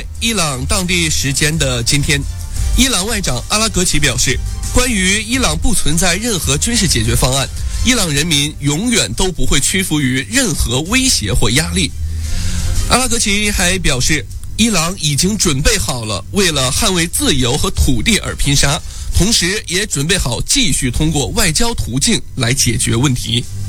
在伊朗当地时间的今天，伊朗外长阿拉格齐表示，关于伊朗不存在任何军事解决方案，伊朗人民永远都不会屈服于任何威胁或压力。阿拉格齐还表示，伊朗已经准备好了为了捍卫自由和土地而拼杀，同时也准备好继续通过外交途径来解决问题。